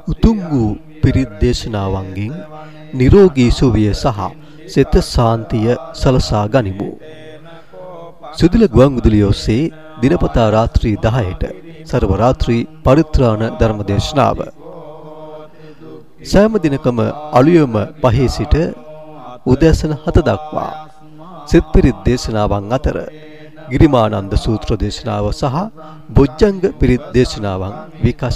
උතුම් වූ පිරිත් දේශනාවන්ගෙන් නිරෝගී සුවය සහ සිත සාන්තිය සලසා ගනිමු. සුදුල ගුවන් විදුලිය ඔස්සේ දිනපතා රාත්‍රී 10ට සර්ව රාත්‍රී පරිත්‍රාණ ධර්ම දේශනාව. සෑම දිනකම අලුයම 5 සිට උදෑසන 7 දක්වා සිත පිරිත් දේශනාවන් අතර ගිරිමානන්ද සූත්‍ර දේශනාව සහ බොජ්ජංග පිරිත් දේශනාවන් විකාශ